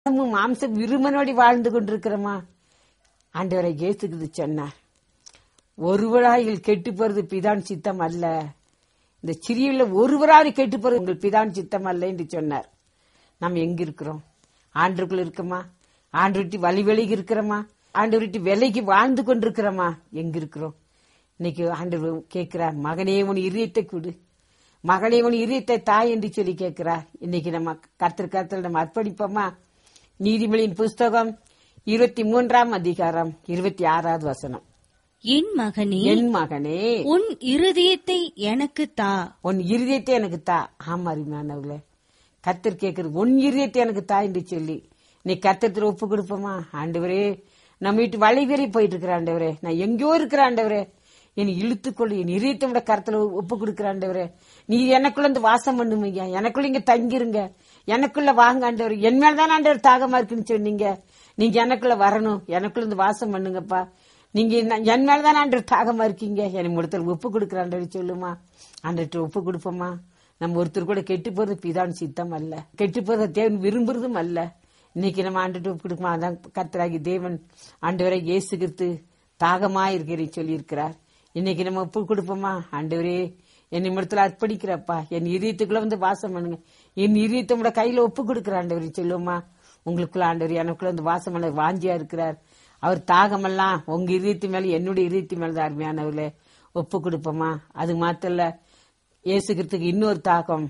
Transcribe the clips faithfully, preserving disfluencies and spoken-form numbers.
மாம்ச விருமனோடி வாழ்ந்து கொண்டிருக்கிறோமா? ஆண்டவரை இயேசுக்கு சொன்னார், ஒருவராயில் கெட்டு போறது பிதான் சித்தம் அல்ல, இந்த சிறியுள்ள ஒருவராக கெட்டு போறது உங்கள் பிதான் சித்தம் அல்ல என்று சொன்னார். நாம் எங்க இருக்கிறோம்? ஆண்டுக்குள்ள இருக்கோமா? ஆண்டு விட்டு வழி விலகி இருக்கிறோமா? ஆண்டு விட்டு விலைக்கு வாழ்ந்து கொண்டிருக்கிறோமா? எங்க இருக்கிறோம்? இன்னைக்கு ஆண்டு கேட்கிறார், மகனே உன் இதயத்தை கொடு, மகனே உன் இதயத்தை தாய் என்று சொல்லி கேட்கிறார். இன்னைக்கு நம்ம கர்த்தர் கர்த்தர் நம்ம அர்ப்பணிப்போமா? நீதிமொழியின் புஸ்தகம் இருபத்தி மூன்றாம் அதிகாரம் இருபத்தி ஆறாவது வசனம். என் மகனே, என் மகனே, உன் இருதயத்தை எனக்கு தா. உன் இருதயத்தை எனக்கு தா. ஆமா அருமையானவர்களே, கர்த்தர் கேட்கிறது உன் இருதயத்தை எனக்கு தா என்று சொல்லி. நீ கர்த்தர் ஒப்பு கொடுப்போமா? ஆண்டவரே, நம்ம வீட்டு வழிவேறி போயிட்டு இருக்கிற ஆண்டவரே, நான் எங்கேயோ இருக்கிற ஆண்டவரே, என்னை இழுத்துக்கொள்ளு, என் இதயத்தை விட கர்த்தர் ஒப்பு கொடுக்கிற ஆண்டவரே, நீ எனக்குள்ள இருந்து வாசம் பண்ணுவீங்க, எனக்குள்ள இங்க தங்கிருங்க, எனக்குள்ள வாங்க ஆண்டவர், என் மேலதான் ஆண்டவர் தாகமா இருக்குன்னு சொன்னீங்க, நீங்க எனக்குள்ள வரணும், எனக்குள்ள இருந்து வாசம் பண்ணுங்கப்பா, நீங்க என் மேலதான் ஆண்டவர் தாகமா இருக்கீங்க, என் ஒருத்தர் ஒப்பு கொடுக்கிற ஆண்டவர் சொல்லுமா? ஆண்டவர் ஒப்பு கொடுப்போமா? நம்ம ஒருத்தர் கூட கெட்டு போறது பிதான் சித்தம் அல்ல, கெட்டு போறத தேவன் விரும்புறதும் அல்ல. இன்னைக்கு நம்ம ஆண்டு ஒப்பு கொடுக்குமா? அதான் கர்த்தராகி தேவன் ஆண்டவரை இயேசு கிறிஸ்து தாகமா இருக்கிறேன் சொல்லி இருக்கிறார். இன்னைக்கு நம்ம ஒப்பு கொடுப்போமா? ஆண்டவரே, என் நிமிடத்துல அர்ப்பணிக்கிறப்பா, என் இதயத்துக்குள்ள வந்து வாசம் பண்ணுங்க, என் இதயத்தை கூட கையில ஒப்பு கொடுக்கிற ஆண்டவர் சொல்லுவோமா? உங்களுக்குள்ள ஆண்டவர் எனக்குள்ள வந்து வாசம் பண்ண வாஞ்சியா இருக்கிறார். அவர் தாகமெல்லாம் உங்க இதயத்து மேல என்னுடைய இதயத்து மேலதான் அருமையானவர்களே. ஒப்பு கொடுப்போமா? அது மாத்திர இயேசுகிறதுக்கு இன்னொரு தாகம்.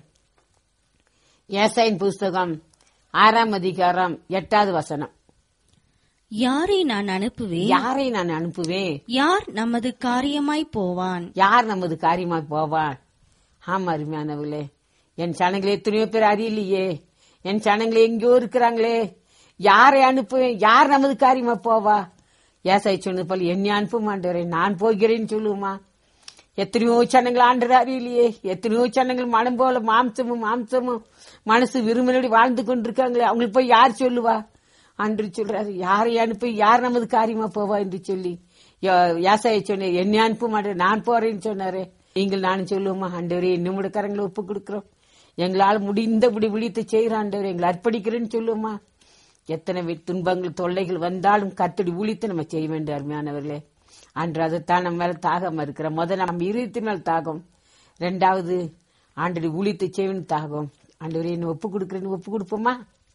ஏசாயின் புஸ்தகம் ஆறாம் அதிகாரம் எட்டாவது வசனம். யாரை நான் அனுப்புவேன்? யாரை நான் அனுப்புவேன்? யார் நமது காரியமாய் போவான்? யார் நமது காரியமாய் போவான்? ஆமா அருமையானவர்களே, என் சனங்களே எத்தனையோ பேர் அறியலையே, என் சனங்களே எங்கேயோ இருக்கிறாங்களே, யாரை அனுப்புவேன்? யார் நமது காரியமா போவா? ஏசாய் சொன்னது போல என்னை அனுப்ப மாட்டேன், நான் போகிறேன்னு சொல்லுவோமா? எத்தனையோ சனங்கள் ஆண்டர் அறியலையே, எத்தனையோ சனங்கள் மனம் போல மாம்சமும் மாம்சமும் மனசு விரும்பினோடி வாழ்ந்து கொண்டிருக்காங்களே, அவங்களுக்கு போய் யார் சொல்லுவா? அன்று சொல்றாரு, யாரை அனுப்பி யார் நமது காரியமா போவா என்று சொல்லி. ஏசாயை சொன்ன என்னை அனுப்ப மாட்டேன், நான் போறேன்னு சொன்னாரு. நீங்கள் நானும் சொல்லுவோமா? ஆண்டவரே, நம்முடைய கரங்களை ஒப்பு கொடுக்கிறோம், எங்களால் முடிந்தபடி விழித்து செய்யற ஆண்டவரே, எங்களை அர்ப்பணிக்கிறேன்னு சொல்லுவோமா? எத்தனை துன்பங்கள் தொல்லைகள் வந்தாலும் கர்த்தருடைய ஊழியத்தை நம்ம செய்ய வேண்டும் அருமையானவர்களே. அன்று அதைத்தான் நம்ம மேல தாகம் இருக்கிற. முதல்ல நம்ம இருதயத்தின் மேல் தாகம், ரெண்டாவது ஆண்டவருடைய ஊழியத்தை செய்யணும் தாகம். ஆண்டவரே, என்ன ஒப்பு கொடுக்கிறேன்னு ஒப்பு கொடுப்போமா?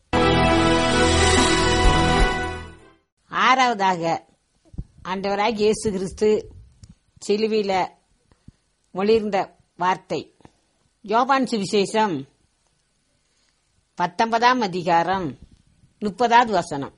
ஆறாவதாக ஆண்டவராக இயேசு கிறிஸ்து சிலுவையில மொழிர்ந்த வார்த்தை. யோவான் சுவிசேஷம் பத்தொன்பதாம் அதிகாரம் முப்பதாவது வசனம்.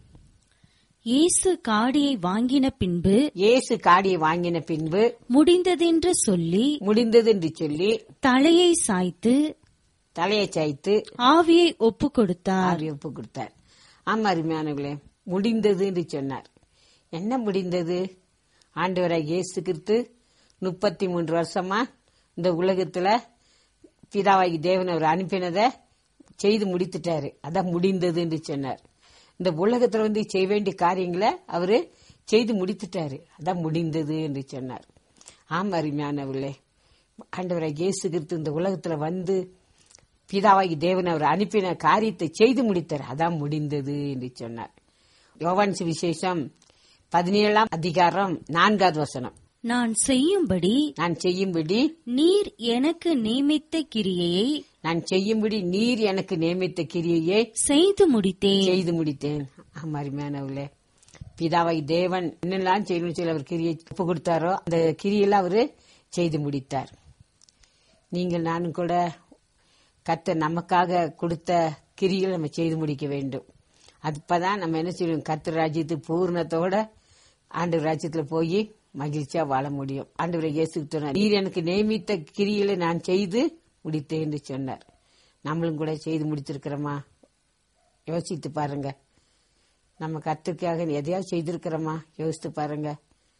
இயேசு காடியை வாங்கின பின்பு இயேசு காடியை வாங்கின பின்பு முடிந்ததென்று சொல்லி முடிந்தது என்று சொல்லி தலையை சாய்த்து தலையை சாய்த்து ஆவியை ஒப்பு கொடுத்தார். ஆவியை ஒப்பு கொடுத்தார். ஆமா அருமையானவர்களே, முடிந்தது என்று சொன்னார். என்ன முடிந்தது? ஆண்டவராக இயேசு கிறிஸ்து முப்பத்தி மூன்று வருஷமா இந்த உலகத்துல பிதாவாகி தேவன் அவர் அனுப்பினதை செய்து முடித்துட்டாரு. அதான் முடிந்தது என்று சொன்னார். இந்த உலகத்துல வந்து செய்ய வேண்டிய காரியங்களை அவரு செய்து முடித்துட்டாரு. அதான் முடிந்தது என்று சொன்னார். ஆமா அருமையானவர்களே, ஆண்டவராக இயேசு கிறிஸ்து இந்த உலகத்துல வந்து பிதாவாகி தேவன் அவர் அனுப்பின காரியத்தை செய்து முடித்தார். அதான் முடிந்தது என்று சொன்னார். யோவான் சுவிசேஷம் பதினேழாம் அதிகாரம் நான்காவது வசனம். நான் செய்யும்படி நான் செய்யும்படி நீர் எனக்கு நியமித்த கிரியையை நான் செய்யும்படி நீர் எனக்கு நியமித்த கிரியையை செய்து முடித்தேன் செய்து முடித்தேன். ஆமா அருமையானவர்களே, பிதாவாகி தேவன் என்னெல்லாம் செய்யணும் சொல்லி அவர் கிரியை ஒப்பு கொடுத்தாரோ அந்த கிரியெல்லாம் அவரு செய்து முடித்தார். நீங்கள் நானும் கூட கர்த்தர் நமக்காக கொடுத்த கிரியை நம்ம செய்து முடிக்க வேண்டும். அப்பதான் நம்ம என்ன செய்வோம்? கர்த்தர் ராஜ்யத்து பூர்ணத்தோட ஆண்டவர் ராஜ்யத்துல போய் மகிழ்ச்சியா வாழ முடியும். ஆண்டவரை இயேசுகிட்ட நீர் எனக்கு நியமித்த கிரிகளை நான் செய்து முடித்தேன் என்று சொன்னார். நம்மளும் கூட செய்து முடித்திருக்கிறோமா? யோசித்து பாருங்க. நம்ம கர்த்தருக்காக எதையாவது செய்திருக்கிறோமா? யோசித்து பாருங்க.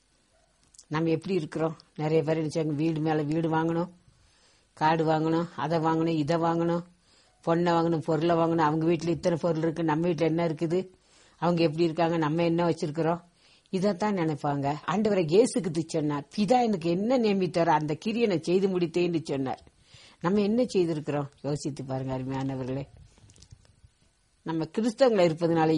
நம்ம எப்படி இருக்கிறோம்? நிறைய பேர் நினைச்சாங்க வீடு மேல வீடு வாங்கணும், காடு வாங்கணும், அதை வாங்கணும், இதை வாங்கணும், பொண்ணை வாங்கணும், பொருளை வாங்கணும். அவங்க வீட்டுல இத்தனை பொருள் இருக்கு, நம்ம வீட்டுல என்ன இருக்குது, அவங்க எப்படி இருக்காங்க, நம்ம என்ன வச்சிருக்கிறோம், இதத்தான் நினைப்பாங்க. ஆண்டவரை இயேசுக்கு சொன்னார், பிதா எனக்கு என்ன நியமித்தாரோ அந்த கிரியை நான் செய்து முடித்தேன்னு சொன்னார். நம்ம என்ன செய்திருக்கிறோம்? யோசித்து பாருங்க அருமையானவர்களே. நம்ம கிறிஸ்தவங்களா இருப்பதனால